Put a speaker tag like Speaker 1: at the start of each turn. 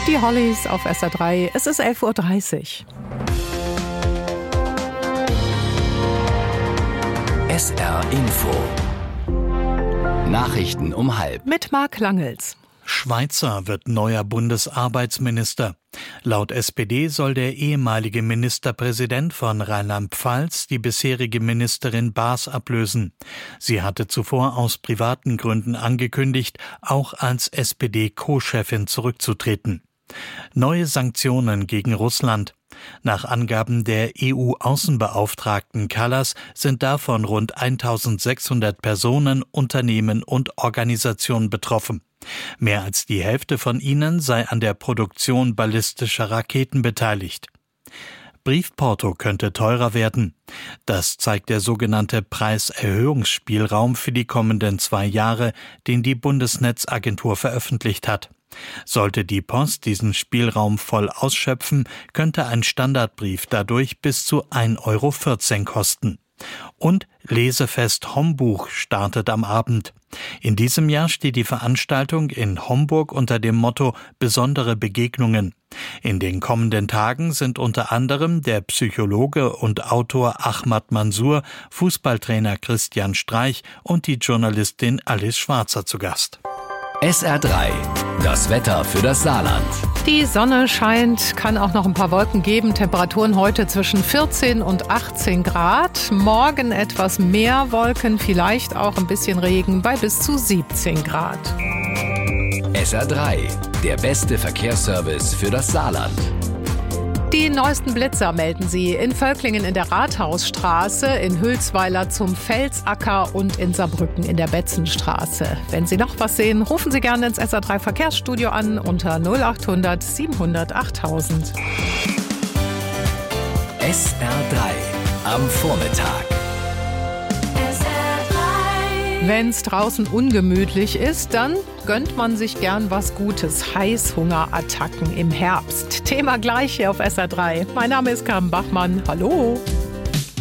Speaker 1: Die Hollies auf SR3. Es ist 11.30 Uhr.
Speaker 2: SR Info. Nachrichten um 12:30.
Speaker 1: Mit Marc Langels.
Speaker 3: Schweizer wird neuer Bundesarbeitsminister. Laut SPD soll der ehemalige Ministerpräsident von Rheinland-Pfalz die bisherige Ministerin Baas ablösen. Sie hatte zuvor aus privaten Gründen angekündigt, auch als SPD-Co-Chefin zurückzutreten. Neue Sanktionen gegen Russland. Nach Angaben der EU-Außenbeauftragten Kallas sind davon rund 1600 Personen, Unternehmen und Organisationen betroffen. Mehr als die Hälfte von ihnen sei an der Produktion ballistischer Raketen beteiligt. Briefporto könnte teurer werden. Das zeigt der sogenannte Preiserhöhungsspielraum für die kommenden 2 Jahre, den die Bundesnetzagentur veröffentlicht hat. Sollte die Post diesen Spielraum voll ausschöpfen, könnte ein Standardbrief dadurch bis zu 1,14 € kosten. Und Lesefest Hombuch startet am Abend. In diesem Jahr steht die Veranstaltung in Homburg unter dem Motto Besondere Begegnungen. In den kommenden Tagen sind unter anderem der Psychologe und Autor Ahmad Mansour, Fußballtrainer Christian Streich und die Journalistin Alice Schwarzer zu Gast.
Speaker 2: SR3, das Wetter für das Saarland.
Speaker 1: Die Sonne scheint, kann auch noch ein paar Wolken geben. Temperaturen heute zwischen 14 und 18 Grad. Morgen etwas mehr Wolken, vielleicht auch ein bisschen Regen bei bis zu 17 Grad.
Speaker 2: SR3, der beste Verkehrsservice für das Saarland.
Speaker 1: Die neuesten Blitzer melden Sie in Völklingen in der Rathausstraße, in Hülsweiler zum Felsacker und in Saarbrücken in der Betzenstraße. Wenn Sie noch was sehen, rufen Sie gerne ins SR3 Verkehrsstudio an unter 0800 700 8000.
Speaker 2: SR3 am Vormittag.
Speaker 1: Wenn es draußen ungemütlich ist, dann gönnt man sich gern was Gutes. Heißhungerattacken im Herbst. Thema gleich hier auf SR3. Mein Name ist Carmen Bachmann. Hallo.